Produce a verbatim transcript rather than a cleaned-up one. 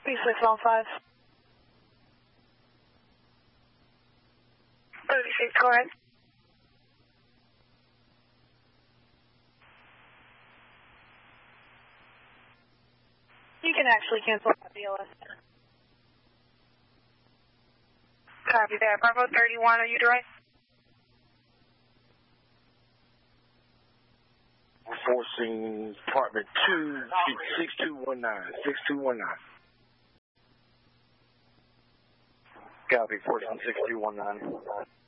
B six on five. thirty-six, go ahead. You can actually cancel that B L S. Copy that. Bravo thirty-one, are you direct? Forcing Department two, six two one nine, six two one nine. Copy, forcing six two one nine.